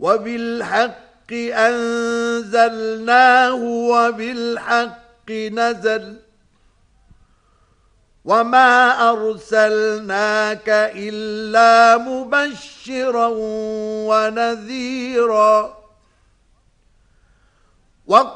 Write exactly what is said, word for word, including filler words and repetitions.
وبالحق أنزلناه وبالحق نزل وما أرسلناك إلا مبشرا ونذيرا.